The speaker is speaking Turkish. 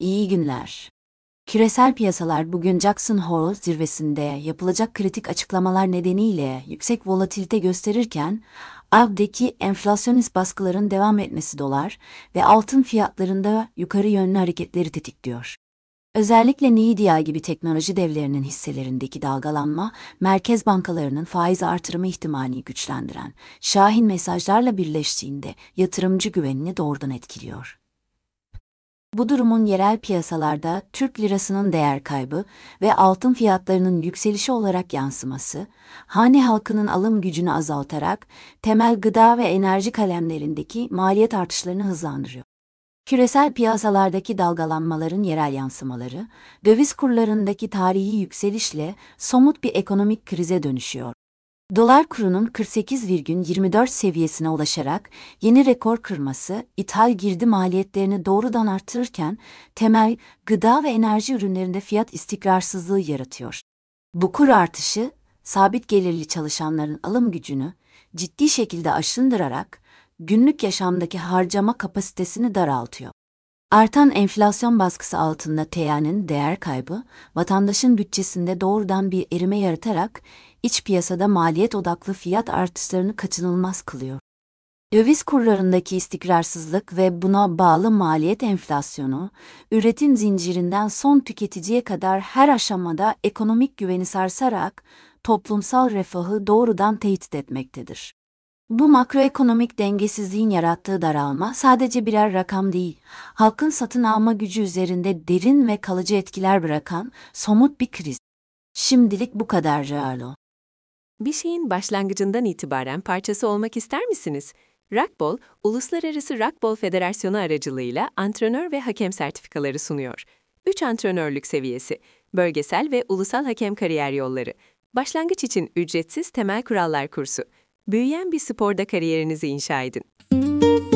İyi günler. Küresel piyasalar bugün Jackson Hole zirvesinde yapılacak kritik açıklamalar nedeniyle yüksek volatilite gösterirken, ABD'deki enflasyonist baskıların devam etmesi dolar ve altın fiyatlarında yukarı yönlü hareketleri tetikliyor. Özellikle Nvidia gibi teknoloji devlerinin hisselerindeki dalgalanma, merkez bankalarının faiz artırımı ihtimalini güçlendiren şahin mesajlarla birleştiğinde yatırımcı güvenini doğrudan etkiliyor. Bu durumun yerel piyasalarda Türk lirasının değer kaybı ve altın fiyatlarının yükselişi olarak yansıması, hane halkının alım gücünü azaltarak temel gıda ve enerji kalemlerindeki maliyet artışlarını hızlandırıyor. Küresel piyasalardaki dalgalanmaların yerel yansımaları, döviz kurlarındaki tarihi yükselişle somut bir ekonomik krize dönüşüyor. Dolar kurunun 48,24 seviyesine ulaşarak yeni rekor kırması, ithal girdi maliyetlerini doğrudan artırırken temel gıda ve enerji ürünlerinde fiyat istikrarsızlığı yaratıyor. Bu kur artışı, sabit gelirli çalışanların alım gücünü ciddi şekilde aşındırarak günlük yaşamdaki harcama kapasitesini daraltıyor. Artan enflasyon baskısı altında TL'nin değer kaybı, vatandaşın bütçesinde doğrudan bir erime yaratarak iç piyasada maliyet odaklı fiyat artışlarını kaçınılmaz kılıyor. Döviz kurlarındaki istikrarsızlık ve buna bağlı maliyet enflasyonu, üretim zincirinden son tüketiciye kadar her aşamada ekonomik güveni sarsarak toplumsal refahı doğrudan tehdit etmektedir. Bu makroekonomik dengesizliğin yarattığı daralma sadece birer rakam değil, halkın satın alma gücü üzerinde derin ve kalıcı etkiler bırakan somut bir kriz. Şimdilik bu kadar Realo. Bir şeyin başlangıcından itibaren parçası olmak ister misiniz? Rugby, Uluslararası Rugby Federasyonu aracılığıyla antrenör ve hakem sertifikaları sunuyor. 3 antrenörlük seviyesi, bölgesel ve ulusal hakem kariyer yolları, başlangıç için ücretsiz temel kurallar kursu. Büyüyen bir sporda kariyerinizi inşa edin.